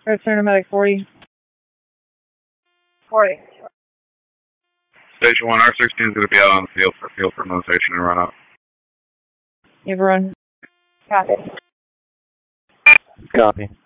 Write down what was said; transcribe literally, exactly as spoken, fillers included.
Red Center Medic forty. forty. Station one, R sixteen is going to be out on the field for field fertilization and run up. You have a run. Copy. Copy.